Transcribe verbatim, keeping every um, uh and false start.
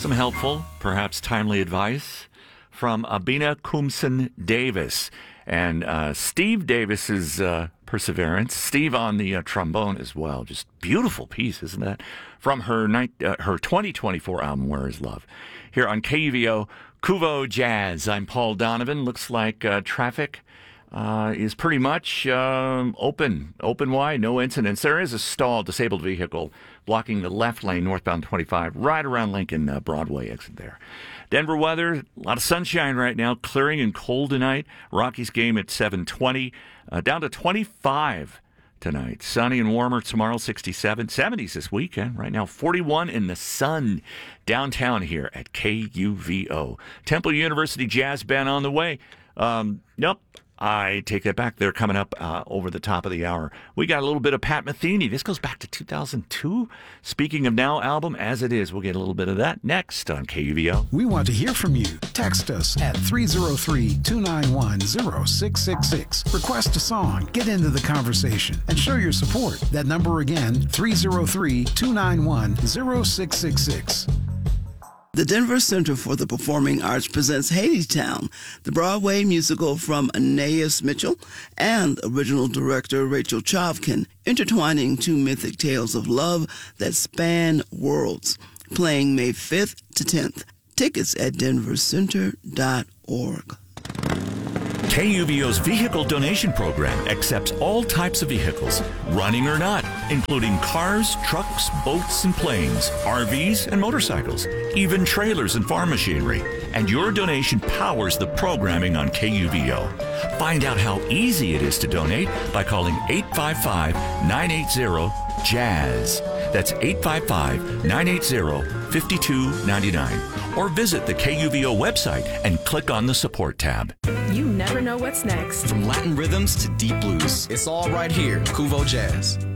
Some helpful, perhaps timely advice from Abina Kumson Davis. And uh, Steve Davis's uh, Perseverance. Steve on the uh, trombone as well. Just beautiful piece, isn't that? From her night, uh, her twenty twenty-four album, Where Is Love? Here on K U V O, Kuvo Jazz. I'm Paul Donovan. Looks like uh, traffic uh, is pretty much um, open, open wide, no incidents. There is a stalled disabled vehicle blocking the left lane northbound twenty-five, right around Lincoln uh, Broadway exit there. Denver weather, a lot of sunshine right now, clearing and cold tonight. Rockies game at seven twenty, uh, down to twenty-five tonight. Sunny and warmer tomorrow, sixty-seven. seventies this weekend. Right now, forty-one in the sun downtown here at K U V O. Temple University Jazz Band on the way. Um, nope. I take that back. They're coming up uh, over the top of the hour. We got a little bit of Pat Metheny. This goes back to two thousand two. Speaking of Now album, As It Is. We'll get a little bit of that next on K U V O. We want to hear from you. Text us at three oh three, two nine one, oh six six six. Request a song, get into the conversation, and show your support. That number again, three oh three, two nine one, oh six six six. The Denver Center for the Performing Arts presents Hadestown, the Broadway musical from Anais Mitchell and original director Rachel Chavkin, intertwining two mythic tales of love that span worlds. Playing May fifth to tenth. Tickets at denver center dot org. K U V O's vehicle donation program accepts all types of vehicles, running or not, including cars, trucks, boats, and planes, R Vs, and motorcycles, even trailers and farm machinery. And your donation powers the programming on K U V O. Find out how easy it is to donate by calling eight five five, nine eight zero, JAZZ. That's eight five five, nine eight zero, five two nine nine. Or visit the K U V O website and click on the support tab. You never know what's next. From Latin rhythms to deep blues, it's all right here, Kuvo Jazz.